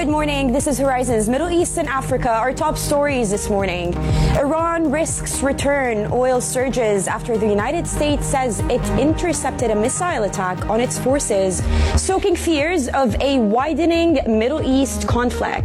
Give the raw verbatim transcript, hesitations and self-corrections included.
Good morning. This is Horizons Middle East and Africa. Our top stories this morning. Iran risks return. Oil surges after the United States says it intercepted a missile attack on its forces, stoking fears of a widening Middle East conflict.